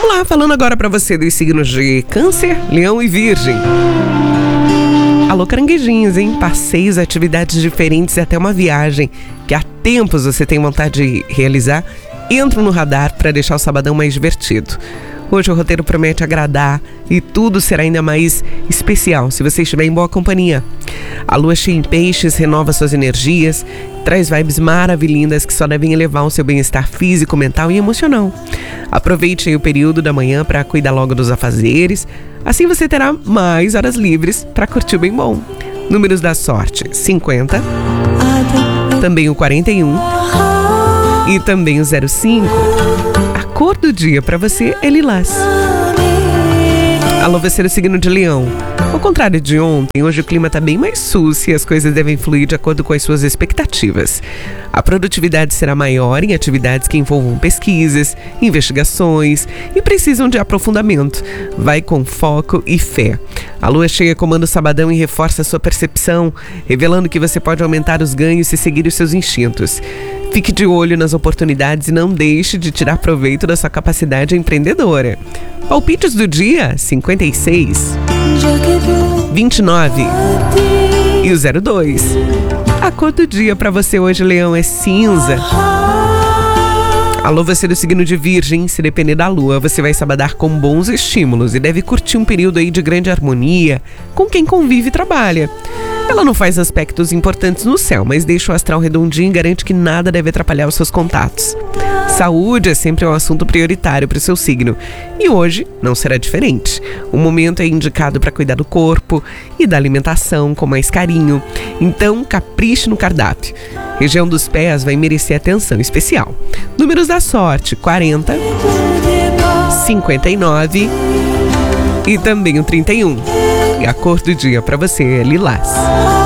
Olá, falando agora pra você dos signos de Câncer, Leão e Virgem. Alô, caranguejinhos, hein? Passeios, atividades diferentes e até uma viagem que há tempos você tem vontade de realizar, entram no radar para deixar o sabadão mais divertido. Hoje o roteiro promete agradar e tudo será ainda mais especial se você estiver em boa companhia. A lua cheia em Peixes renova suas energias, traz vibes maravilhindas que só devem elevar o seu bem-estar físico, mental e emocional. Aproveite aí o período da manhã para cuidar logo dos afazeres, assim você terá mais horas livres para curtir o bem bom. Números da sorte: 50, também o 41 e também o 05. A cor do dia para você é lilás. Alô, você é o signo de Leão. Ao contrário de ontem, hoje o clima está bem mais sucio e as coisas devem fluir de acordo com as suas expectativas. A produtividade será maior em atividades que envolvam pesquisas, investigações e precisam de aprofundamento. Vai com foco e fé. A lua cheia comanda o sabadão e reforça a sua percepção, revelando que você pode aumentar os ganhos e seguir os seus instintos. Fique de olho nas oportunidades e não deixe de tirar proveito da sua capacidade empreendedora. Palpites do dia: 56, 29 e o 02. A cor do dia para você hoje, Leão, é cinza. Alô, você do signo de Virgem, se depender da lua, você vai sabadar com bons estímulos e deve curtir um período aí de grande harmonia com quem convive e trabalha. Ela não faz aspectos importantes no céu, mas deixa o astral redondinho e garante que nada deve atrapalhar os seus contatos. Saúde é sempre um assunto prioritário para o seu signo e hoje não será diferente. O momento é indicado para cuidar do corpo e da alimentação com mais carinho, então capriche no cardápio. Região dos pés vai merecer atenção especial. Números da sorte: 40, 59 e também o 31. E a cor do dia para você é lilás.